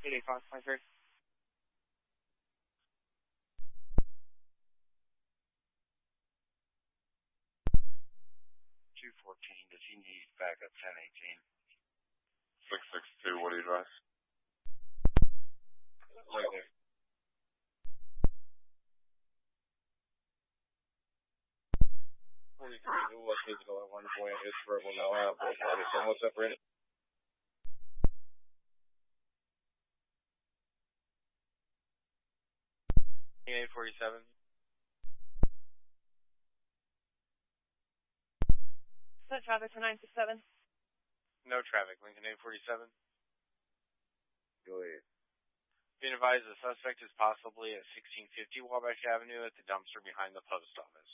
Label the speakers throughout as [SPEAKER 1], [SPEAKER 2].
[SPEAKER 1] Delay Fox, my third.
[SPEAKER 2] 214, does he need backup 1018? 662, what do you advise? Right there. It was physical at one point. It's verbal now. What's up, Brandon?
[SPEAKER 3] Unit 47.
[SPEAKER 1] Set traffic to 967.
[SPEAKER 3] No traffic. Lincoln 847.
[SPEAKER 2] Go ahead.
[SPEAKER 3] Being advised the suspect is possibly at 1650 Wabash Avenue at the dumpster behind the post office.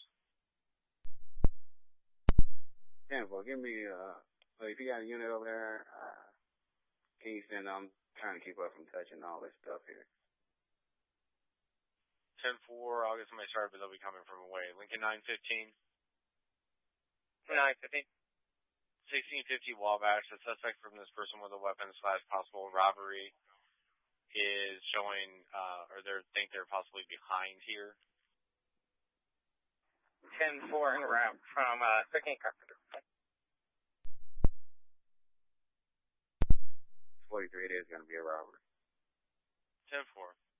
[SPEAKER 2] Well, give me, if you got a unit over there, can you send, I'm trying to keep up from touching all this stuff here.
[SPEAKER 3] 10-4, I'll get somebody started, but they'll be coming from away. Lincoln 915.
[SPEAKER 1] 915.
[SPEAKER 3] 1650 Wabash. The suspect from this person with a weapon / possible robbery is showing, or they think they're possibly behind here.
[SPEAKER 1] 10-4 en route from 13 Carpenter.
[SPEAKER 2] 43, it is going to be a robbery.
[SPEAKER 3] 10-4.